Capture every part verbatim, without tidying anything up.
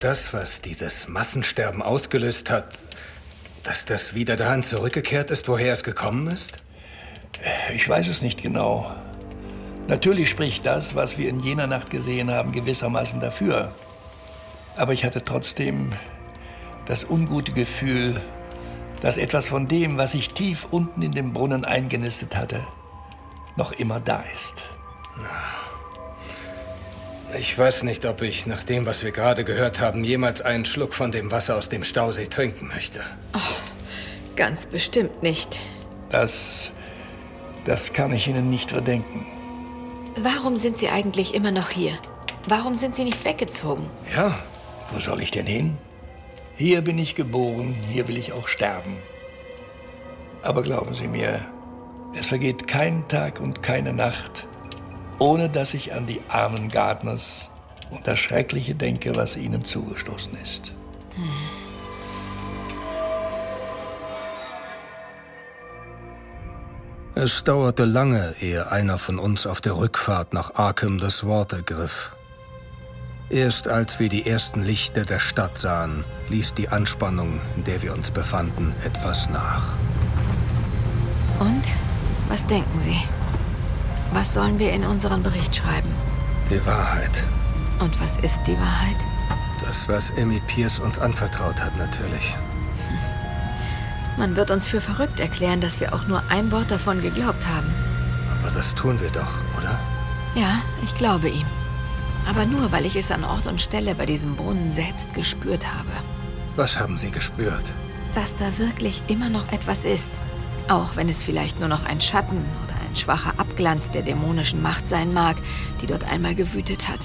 Das, was dieses Massensterben ausgelöst hat, dass das wieder dahin zurückgekehrt ist, woher es gekommen ist? Ich weiß es nicht genau. Natürlich spricht das, was wir in jener Nacht gesehen haben, gewissermaßen dafür. Aber ich hatte trotzdem das ungute Gefühl, dass etwas von dem, was sich tief unten in dem Brunnen eingenistet hatte, noch immer da ist. Ich weiß nicht, ob ich, nach dem, was wir gerade gehört haben, jemals einen Schluck von dem Wasser aus dem Stausee trinken möchte. Oh, ganz bestimmt nicht. Das, das kann ich Ihnen nicht verdenken. Warum sind Sie eigentlich immer noch hier? Warum sind Sie nicht weggezogen? Ja. Wo soll ich denn hin? Hier bin ich geboren, hier will ich auch sterben. Aber glauben Sie mir, es vergeht kein Tag und keine Nacht, ohne dass ich an die armen Gardners und das Schreckliche denke, was ihnen zugestoßen ist. Hm. Es dauerte lange, ehe einer von uns auf der Rückfahrt nach Arkham das Wort ergriff. Erst als wir die ersten Lichter der Stadt sahen, ließ die Anspannung, in der wir uns befanden, etwas nach. Und? Was denken Sie? Was sollen wir in unseren Bericht schreiben? Die Wahrheit. Und was ist die Wahrheit? Das, was Emmy Pierce uns anvertraut hat, natürlich. Hm. Man wird uns für verrückt erklären, dass wir auch nur ein Wort davon geglaubt haben. Aber das tun wir doch, oder? Ja, ich glaube ihm. Aber nur, weil ich es an Ort und Stelle bei diesem Brunnen selbst gespürt habe. Was haben Sie gespürt? Dass da wirklich immer noch etwas ist. Auch wenn es vielleicht nur noch ein Schatten oder ein schwacher Abglanz der dämonischen Macht sein mag, die dort einmal gewütet hat.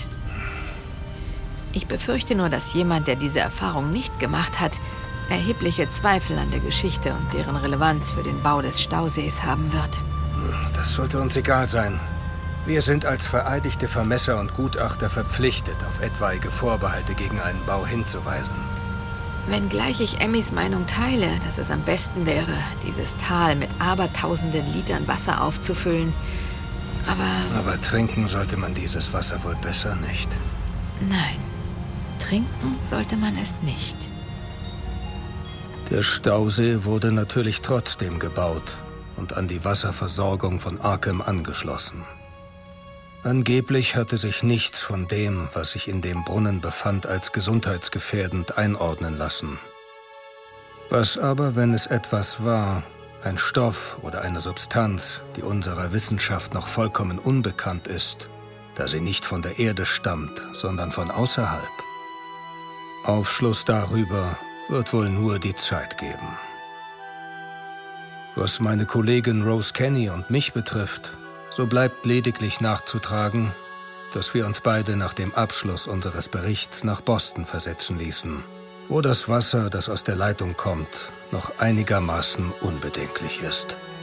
Ich befürchte nur, dass jemand, der diese Erfahrung nicht gemacht hat, erhebliche Zweifel an der Geschichte und deren Relevanz für den Bau des Stausees haben wird. Das sollte uns egal sein. Wir sind als vereidigte Vermesser und Gutachter verpflichtet, auf etwaige Vorbehalte gegen einen Bau hinzuweisen. Wenngleich ich Emmys Meinung teile, dass es am besten wäre, dieses Tal mit abertausenden Litern Wasser aufzufüllen, aber... Aber trinken sollte man dieses Wasser wohl besser nicht. Nein, trinken sollte man es nicht. Der Stausee wurde natürlich trotzdem gebaut und an die Wasserversorgung von Arkham angeschlossen. Angeblich hatte sich nichts von dem, was sich in dem Brunnen befand, als gesundheitsgefährdend einordnen lassen. Was aber, wenn es etwas war, ein Stoff oder eine Substanz, die unserer Wissenschaft noch vollkommen unbekannt ist, da sie nicht von der Erde stammt, sondern von außerhalb? Aufschluss darüber wird wohl nur die Zeit geben. Was meine Kollegin Rose Kenny und mich betrifft, so bleibt lediglich nachzutragen, dass wir uns beide nach dem Abschluss unseres Berichts nach Boston versetzen ließen, wo das Wasser, das aus der Leitung kommt, noch einigermaßen unbedenklich ist.